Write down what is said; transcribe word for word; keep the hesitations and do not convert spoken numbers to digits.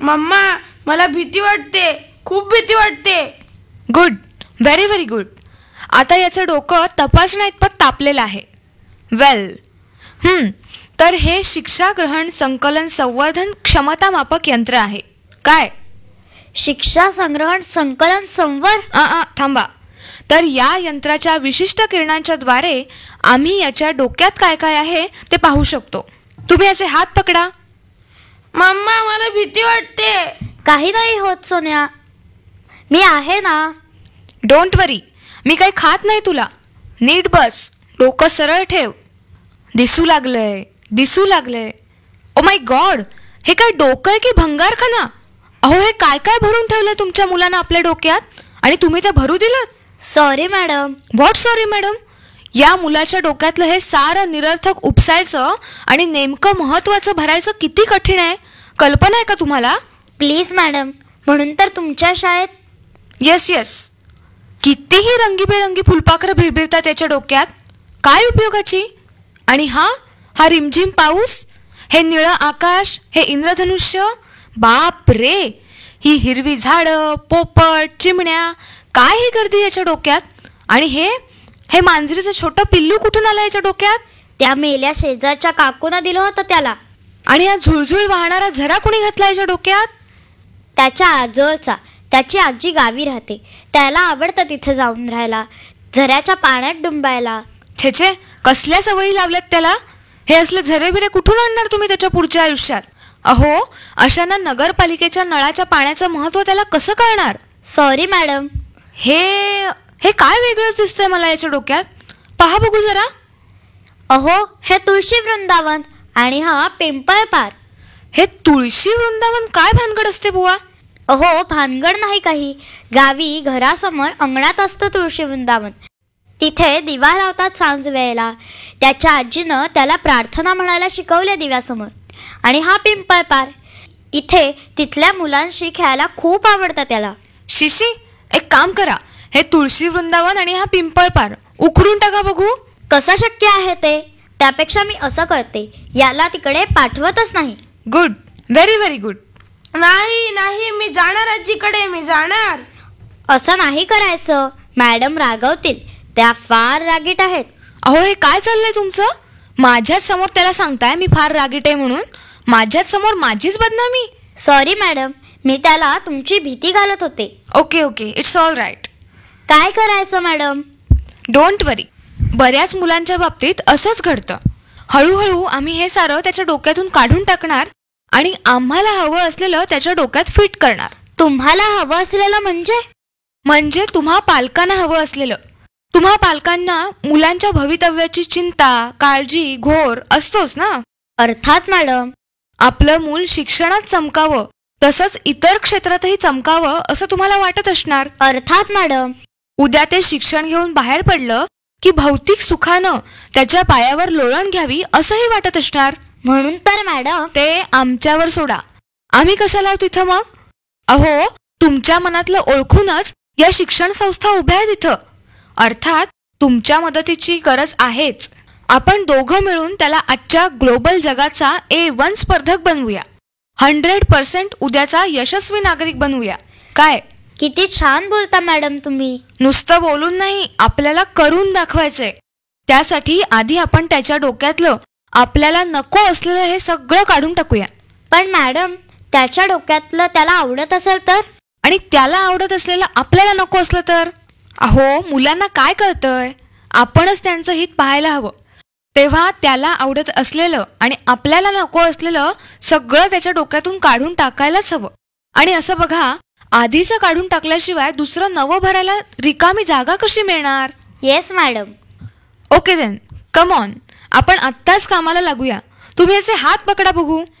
Mamma मला भीती वाटते, खूप भीती वाटते. Good, very very good. आता याचं डोकं तपासण्या इतपत तापलेलं आहे. वेल, हम्म तर हे शिक्षा ग्रहण संकलन संवर्धन क्षमता मापक यंत्र आहे. काय? शिक्षा संग्रहण संकलन संवर आ आ थांबा. तर या यंत्राच्या विशिष्ट किरणांच्या द्वारे आम्ही याच्या डोक्यात काय काय आहे ते पाहू शकतो. तुम्ही याचे हात पकडा. मम्मा मला भीती वाटते. काही नाही होत सोन्या, मी आहे ना. डोंट वरी, मी काही खात नाही तुला. नीट बस, डोकं सरळ ठेव. दिसू लागलंय, दिसू लागलंय. ओ माय गॉड, हे काय डोकं आहे की भंगारखाना? अहो, हे काय काय भरून ठेवलंय तुमच्या मुलांना आपल्या डोक्यात आणि तुम्ही ते भरू दिलं? Sorry madam. What sorry madam? या मुलाच्या डोक्यातलं हे सारं निरर्थक उपसायचं आणि नेमकं महत्वाचं भरायचं किती कठीण आहे, कल्पना आहे का तुम्हाला? प्लीज मॅडम, म्हणून तर तुमच्या शाळेत. येस येस, कितीही रंगीबेरंगी फुलपाखरं भिरभिरतात त्याच्या डोक्यात. काय उपयोगाची? आणि हा हा रिमझिम पाऊस, हे निळं आकाश, हे इंद्रधनुष्य, बाप रे, ही हिरवी झाडं, पोपट, चिमण्या, काय ही गर्दी याच्या डोक्यात. आणि हे हे मांजरीचं छोटं पिल्लू कुठून आलं याच्या डोक्यात? त्या मेल्या शेजारच्या काकूनं दिलं होतं त्याला. आणि हा झुळझुळ वाहणारा झरा कुणी घातला याच्या डोक्यात? त्याच्या आजोळचा. त्याची आजी गावी राहते, त्याला आवडतं तिथे जाऊन राहायला, झऱ्याच्या पाण्यात डुंबायला. छे छे, कसल्या सवयी लावल्यात त्याला? हे असले झरे बिरे कुठून आणणार तुम्ही त्याच्या पुढच्या आयुष्यात? अहो, अशांना नगरपालिकेच्या नळाच्या पाण्याचं महत्त्व त्याला कसं कळणार? Sorry madam. हे हे काय वेगळंच दिसतंय मला याच्या डोक्यात. पहा बघू जरा. अहो, हे तुळशी वृंदावन आणि हा पिंपळ पार. हे तुळशी वृंदावन काय भानगड असते बुवा? अहो, भानगड नाही काही. गावी घरासमोर अंगणात असतं तुळशी वृंदावन. तिथे दिवा लावतात सांज वेळेला. त्याच्या आजीनं त्याला प्रार्थना म्हणायला शिकवले दिव्यासमोर. आणि हा पिंपळ पार, इथे तिथल्या मुलांशी खेळायला खूप आवडतं त्याला. शिशी, एक काम करा, हे तुळशी वृंदावन आणि हा पिंपळ पार उखडून टाका बघू. कसं शक्य आहे ते? त्यापेक्षा मी असं करते, याला तिकडे पाठवतच नाही. Good, very very good. नाही नाही, मी जाणार आजीकडे, मी जाणार. असं नाही करायचं, मॅडम रागवतील, त्या फार रागीट आहेत. अहो, हे काय चाललंय तुमचं? माझ्याच समोर त्याला सांगताय मी फार रागीट आहे म्हणून? माझ्याच समोर माझीच बदनामी? सॉरी मॅडम, मी त्याला तुमची भीती घालत होते. Okay okay, it's all right. काय करायचं मॅडम? डोंट वरी, बऱ्याच मुलांच्या बाबतीत असंच घडतं. हळूहळू आम्ही हे सारं त्याच्या डोक्यातून काढून टाकणार आणि आम्हाला हवं असलेलं त्याच्या डोक्यात फिट करणार. तुम्हाला हवं असलेलं म्हणजे? म्हणजे तुम्हा पालकांना हवं असलेलं. तुम्हा पालकांना मुलांच्या भवितव्याची चिंता, काळजी, घोर असतोच ना. अर्थात मॅडम. आपलं मूल शिक्षणात चमकावं, तसंच इतर क्षेत्रातही चमकावं असं तुम्हाला वाटत असणार. अर्थात मॅडम. उद्या ते शिक्षण घेऊन बाहेर पडलं की भौतिक सुखानं त्याच्या पायावर लोळण घ्यावी असंही वाटत असणार. म्हणून तर मॅडम. ते आमच्यावर सोडा, आम्ही कशाला तिथं मग? अहो, तुमच्या मनातलं ओळखूनच या शिक्षण संस्था उभ्या आहेत इथं. अर्थात तुमच्या मदतीची गरज आहेच. आपण दोघं मिळून त्याला आजच्या ग्लोबल जगाचा ए वन स्पर्धक बनवूया. हंड्रेड पर्सेंट उद्याचा यशस्वी नागरिक बनवूया. काय? किती छान बोलता मॅडम तुम्ही. नुसतं बोलून नाही, आपल्याला करून दाखवायचंय. त्यासाठी आधी आपण त्याच्या डोक्यातलं आपल्याला नको असलेलं हे सगळं काढून टाकूया. पण मॅडम, त्याच्या डोक्यातलं त्याला आवडत असेल तर? आणि त्याला आवडत असलेलं आपल्याला नको असलं तर? अहो, मुलांना काय कळतंय? आपणच त्यांचं हित पाहायला हवं. तेव्हा त्याला आवडत असलेलं आणि आपल्याला नको असलेलं सगळं त्याच्या डोक्यातून काढून टाकायलाच हवं. आणि असं बघा, आधीचं काढून टाकल्याशिवाय दुसरं नवं भरायला रिकामी जागा कशी मिळणार? Yes madam. Okay then, come on, आपण आत्ताच कामाला लागूया. तुम्ही याचे हात पकडा बघू.